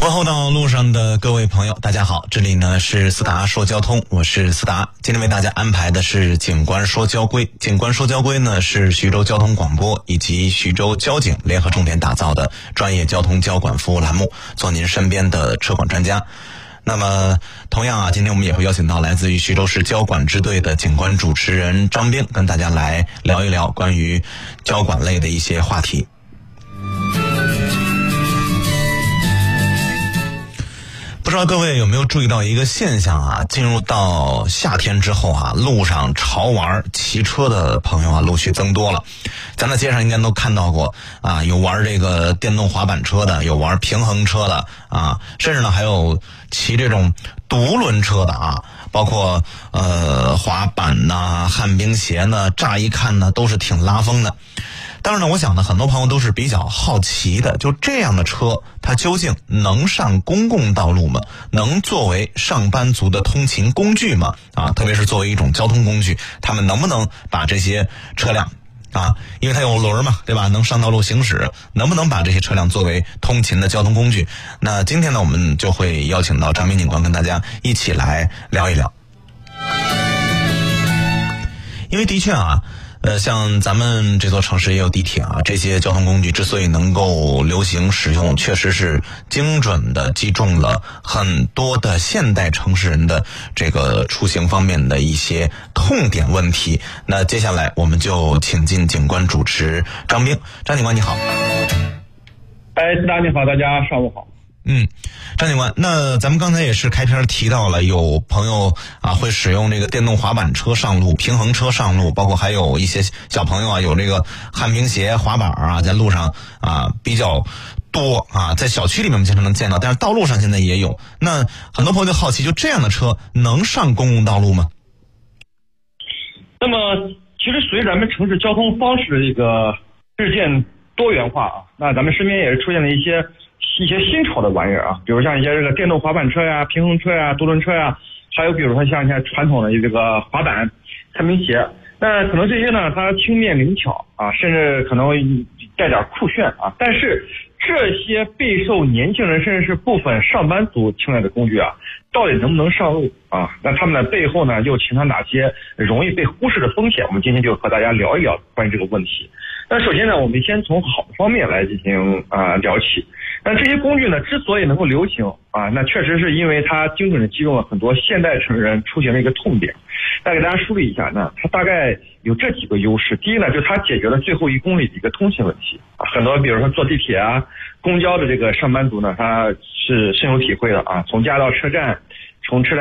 问候到路上的各位朋友，大家好，这里呢是思达说交通，我是思达。今天为大家安排的是警官说交规。警官说交规呢是徐州交通广播以及徐州交警联合重点打造的专业交通交管服务栏目，做您身边的车管专家。那么同样啊，今天我们也会邀请到来自于徐州市交管支队的警官主持人张兵，跟大家来聊一聊关于交管类的一些话题。不知道各位有没有注意到一个现象啊？进入到夏天之后啊，路上潮玩骑车的朋友啊陆续增多了。咱在街上应该都看到过啊，有玩这个电动滑板车的，有玩平衡车的啊，甚至呢还有骑这种独轮车的啊，包括滑板呐、旱冰鞋呢，乍一看呢都是挺拉风的。当然呢，我想呢，很多朋友都是比较好奇的，就这样的车，它究竟能上公共道路吗？能作为上班族的通勤工具吗？啊，特别是作为一种交通工具，他们能不能把这些车辆啊，因为它有轮嘛，对吧？能上道路行驶，能不能把这些车辆作为通勤的交通工具？那今天呢，我们就会邀请到张兵警官跟大家一起来聊一聊。因为的确啊，像咱们这座城市也有地铁啊，这些交通工具之所以能够流行使用，确实是精准的击中了很多的现代城市人的这个出行方面的一些痛点问题。那接下来我们就请进警官主持张兵。张警官你好。 思达你好，大家上午好。 张警官，那咱们刚才也是开篇提到了，有朋友啊会使用这个电动滑板车上路、平衡车上路，包括还有一些小朋友啊有这个旱冰鞋、滑板啊，在路上啊比较多啊，在小区里面我们经常能见到，但是道路上现在也有。那很多朋友就好奇，就这样的车能上公共道路吗？ 那么，其实随着咱们城市交通方式的这个日渐多元化啊，那咱们身边也是出现了一些新潮的玩意儿啊，比如像一些这个电动滑板车呀、平衡车呀、独轮车呀，还有比如说像一些传统的这个滑板、旱冰鞋。那可能这些呢，它轻便灵巧啊，甚至可能带点酷炫啊，但是这些备受年轻人甚至是部分上班族青睐的工具啊，到底能不能上路啊？那他们的背后呢，又存在哪些容易被忽视的风险？我们今天就和大家聊一聊关于这个问题。那首先呢，我们先从好的方面来进行聊起。那这些工具呢，之所以能够流行啊，那确实是因为它精准的击中了很多现代城市人出行的一个痛点。再给大家梳理一下呢，它大概有这几个优势。第一呢，就是它解决了最后1公里的一个通勤问题啊，很多比如说坐地铁啊、公交的这个上班族呢，他是深有体会的啊，从家到车站，从车站